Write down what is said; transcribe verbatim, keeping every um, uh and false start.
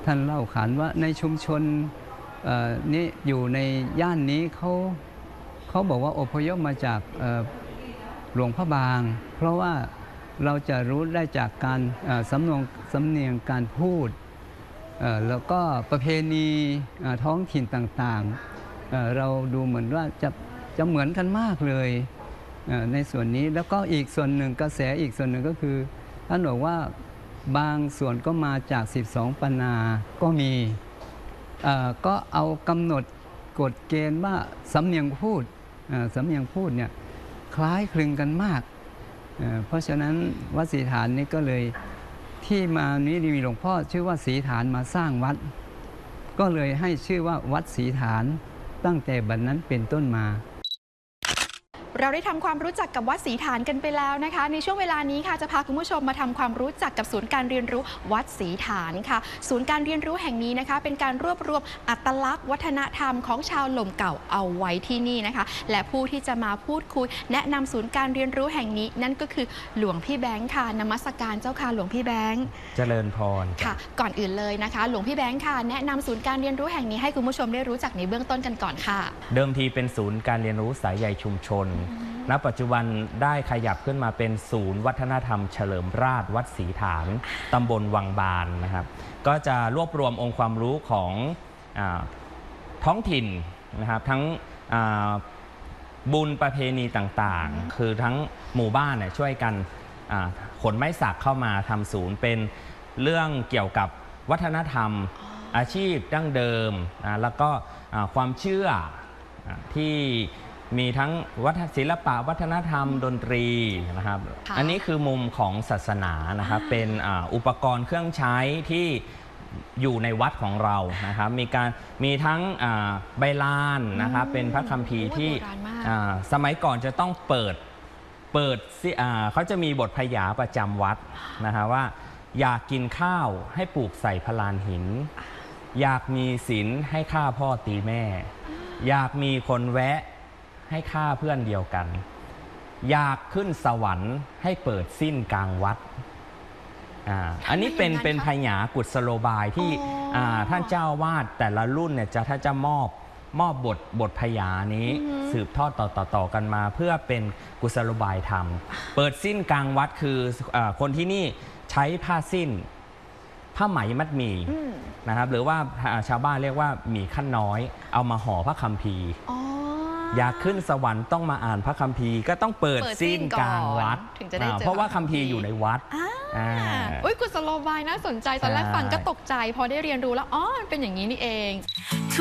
ท่านเล่าขานว่าในชุมชนนี้อยู่ในย่านนี้เขาเขาบอกว่าอพยพมาจากหลวงพระบางเพราะว่าเราจะรู้ได้จากการสำนวนสำเนียงการพูดแล้วก็ประเพณีท้องถิ่นต่างๆเราดูเหมือนว่าจะจะเหมือนกันมากเลยในส่วนนี้แล้วก็อีกส่วนหนึ่งกระแสอีกส่วนหนึ่งก็คือท่านบอกว่าบางส่วนก็มาจากสิบสองปนาก็มีก็เอากำหนดกฎเกณฑ์ว่าสำเนียงพูดสำเนียงพูดเนี่ยคล้ายคลึงกันมากเพราะฉะนั้นวัดศรีฐานนี้ก็เลยที่มานี้มีหลวงพ่อชื่อว่าศรีฐานมาสร้างวัดก็เลยให้ชื่อว่าวัดศรีฐานตั้งแต่บัดนั้นเป็นต้นมาเราได้ทำความรู้จักกับวัดศรีฐานกันไปแล้วนะคะในช่วงเวลานี้ค่ะจะพาคุณผู้ชมมาทำความรู้จักกับศูนย์การเรียนรู้วัดศรีฐานค่ะศูนย์การเรียนรู้แห่งนี้นะคะเป็นการรวบรวมอัตลักษณ์วัฒนธรรมของชาวหล่มเก่าเอาไว้ที่นี่นะคะและผู้ที่จะมาพูดคุยแนะนำศูนย์การเรียนรู้แห่งนี้นั่นก็คือหลวงพี่แบงค์ค่ะนมัสการเจ้าค่ะหลวงพี่แบงค์เจริญพรค่ะก่อนอื่นเลยนะคะหลวงพี่แบงค์ค่ะแนะนำศูนย์การเรียนรู้แห่งนี้ให้คุณผู้ชมได้รู้จักในเบื้องต้นกันก่อนค่ะเดิมทีเป็นศูนย์การเรียนรู้สายใยชุมชนณปัจจุบันได้ขยับขึ้นมาเป็นศูนย์วัฒนธรรมเฉลิมราชวัดศรีฐานตำบลวังบานนะครับก็จะรวบรวมองค์ความรู้ของอาท้องถิ่นนะครับทั้งบุญประเพณีต่างๆคือทั้งหมู่บ้านเนี่ยช่วยกันขนไม้สักเข้ามาทำศูนย์เป็นเรื่องเกี่ยวกับวัฒนธรรมอาชีพดั้งเดิมแล้วก็ความเชื่อที่มีทั้งวัฒนศิลปะวัฒนธรรมดนตรีนะครับอันนี้คือมุมของศาสนานะครับเป็นอุปกรณ์เครื่องใช้ที่อยู่ในวัดของเรานะครับมีการมีทั้งใบลานนะครับเป็นพระคัมภีร์ที่สมัยก่อนจะต้องเปิดเปิดเขาจะมีบทพยาประจำวัดนะครับว่าอยากกินข้าวให้ปลูกใส่พลานหินอยากมีศีลให้ฆ่าพ่อตีแม่อยากมีคนแวะให้ฆ่าเพื่อนเดียวกันอยากขึ้นสวรรค์ให้เปิดสิ้นกลางวัด อ่า อันนี้เป็นเป็นพยากุศโลบายที่ท่านเจ้าวาดแต่ละรุ่นเนี่ยจะถ้าจะมอบมอบบทบทพยานี้สืบทอดต่อต่อต่อกันมาเพื่อเป็นกุศโลบายธรรมเปิดสิ้นกลางวัดคืออคนที่นี่ใช้ผ้าสิ้นผ้าไหมมัดหมี่นะครับหรือว่าชาวบ้านเรียกว่าหมี่ขั้นน้อยเอามาห่อพระคัมภีร์อยากขึ้นสวรรค์ต้องมาอ่านพระคัมภีร์ก็ต้องเปิดสิ้นกลางวัดเพราะว่าคัมภีร์อยู่ในวัดอุ้ยกุศโลบายน่าสนใจตอนแรกฟังก็ตกใจพอได้เรียนรู้แล้วอ๋อมันเป็นอย่างนี้นี่เอง